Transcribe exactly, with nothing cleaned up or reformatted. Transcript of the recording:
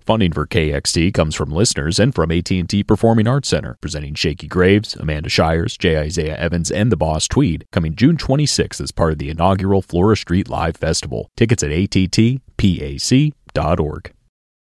Funding for K X T comes from listeners and from A T and T Performing Arts Center, presenting Shakey Graves, Amanda Shires, J. Isaiah Evans, and the Boss Tweed, coming June twenty-sixth as part of the inaugural Flora Street Live Festival. Tickets at A T T P A C dot org.